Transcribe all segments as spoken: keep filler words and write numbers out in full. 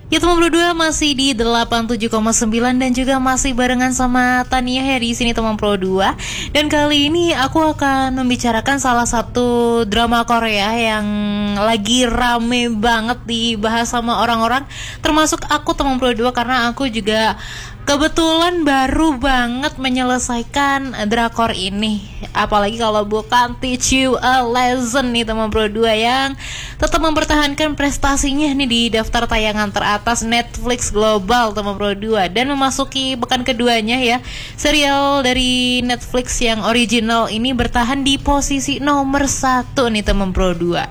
Ya teman berdua masih di delapan puluh tujuh koma sembilan dan juga masih barengan sama Tania ya di sini teman Pro dua. Dan kali ini aku akan membicarakan salah satu drama Korea yang lagi rame banget dibahas sama orang-orang, termasuk aku teman Pro dua, karena aku juga kebetulan baru banget menyelesaikan drakor ini. Apalagi kalau bukan Teach You a Lesson nih teman Pro dua, yang tetap mempertahankan prestasinya nih di daftar tayangan teratas Netflix Global teman Pro dua. Dan memasuki pekan keduanya ya, serial dari Netflix yang original ini bertahan di posisi nomor satu nih teman Pro dua.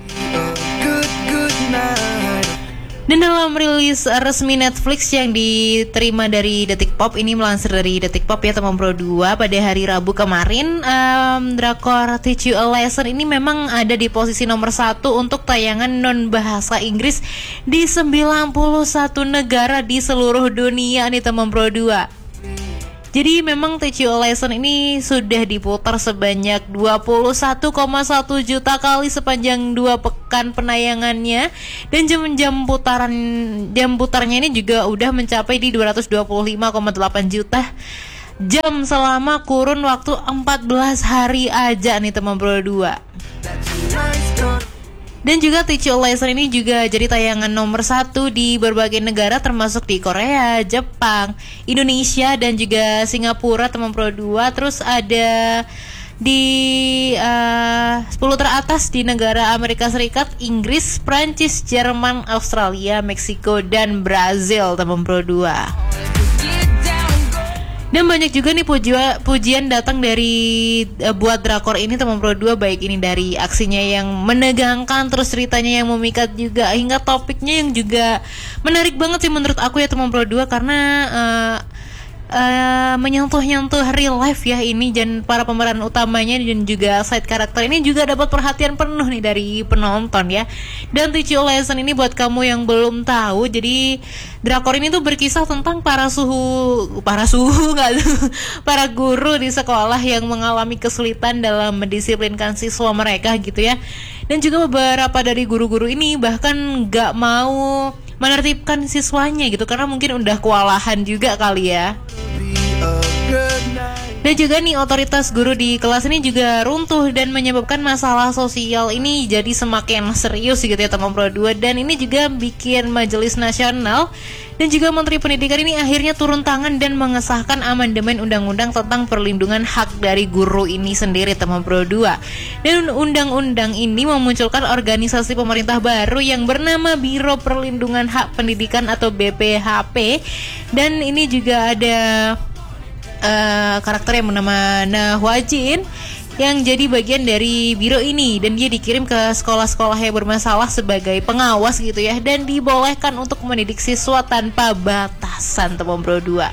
Dan dalam rilis resmi Netflix yang diterima dari Detik Pop, ini melansir dari Detik Pop ya teman Pro dua, pada hari Rabu kemarin, um, drakor Teach You a Lesson ini memang ada di posisi nomor satu untuk tayangan non bahasa Inggris di sembilan puluh satu negara di seluruh dunia nih teman Pro dua. Jadi memang Teach You a Lesson ini sudah diputar sebanyak dua puluh satu koma satu juta kali sepanjang dua pekan penayangannya, dan jam-jam putaran jam putarnya ini juga udah mencapai di dua ratus dua puluh lima koma delapan juta jam selama kurun waktu empat belas hari aja nih teman Pro dua. Dan juga Teach You a Lesson ini juga jadi tayangan nomor satu di berbagai negara, termasuk di Korea, Jepang, Indonesia, dan juga Singapura teman Pro dua. Terus ada di uh, sepuluh teratas di negara Amerika Serikat, Inggris, Prancis, Jerman, Australia, Meksiko, dan Brazil teman Pro dua. Dan banyak juga nih pujian, pujian datang dari uh, buat drakor ini teman Pro dua, baik ini dari aksinya yang menegangkan, terus ceritanya yang memikat juga, hingga topiknya yang juga menarik banget sih menurut aku ya teman Pro dua, karena uh, Uh, menyentuh-nyentuh real life ya ini, dan para pemeran utamanya dan juga side karakter ini juga dapat perhatian penuh nih dari penonton ya. Dan Teach You a Lesson ini buat kamu yang belum tahu, jadi drakor ini tuh berkisah tentang para suhu para suhu nggak para guru di sekolah yang mengalami kesulitan dalam mendisiplinkan siswa mereka gitu ya. Dan juga beberapa dari guru-guru ini bahkan nggak mau menertibkan siswanya gitu, karena mungkin udah kewalahan juga kali ya. Dan juga nih otoritas guru di kelas ini juga runtuh, dan menyebabkan masalah sosial ini jadi semakin serius gitu ya teman Pro dua. Dan ini juga bikin Majelis Nasional dan juga Menteri Pendidikan ini akhirnya turun tangan dan mengesahkan amandemen undang-undang tentang perlindungan hak dari guru ini sendiri teman Pro dua. Dan undang-undang ini memunculkan organisasi pemerintah baru yang bernama Biro Perlindungan Hak Pendidikan atau B P H P. Dan ini juga ada Uh, karakter yang bernama Nahwajin yang jadi bagian dari biro ini, dan dia dikirim ke sekolah-sekolah yang bermasalah sebagai pengawas gitu ya, dan dibolehkan untuk mendidik siswa tanpa batasan teman Pro dua.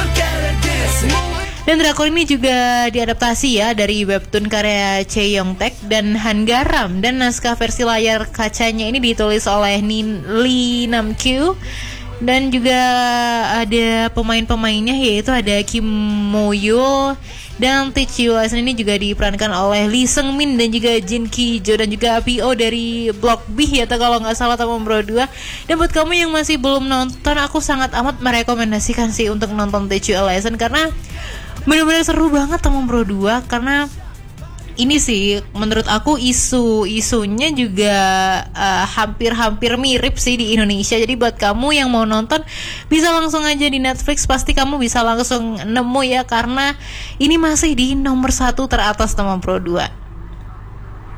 Dan drakor ini juga diadaptasi ya dari webtoon karya Chae Yong Taek dan Han Garam, dan naskah versi layar kacanya ini ditulis oleh Nin Lee Nam Kyu. Dan juga ada pemain-pemainnya, yaitu ada Kim Mo Yul, dan Teach You a Lesson ini juga diperankan oleh Lee Seung Min dan juga Jin Ki Jo, dan juga P O dari Block B ya kalau nggak salah teman Pro dua. Dan buat kamu yang masih belum nonton, aku sangat amat merekomendasikan sih untuk nonton Teach You a Lesson, karena benar-benar seru banget teman Pro dua. Karena ini sih menurut aku isu-isunya juga uh, hampir-hampir mirip sih di Indonesia. Jadi buat kamu yang mau nonton, bisa langsung aja di Netflix, pasti kamu bisa langsung nemu ya, karena ini masih di nomor satu teratas teman Pro dua.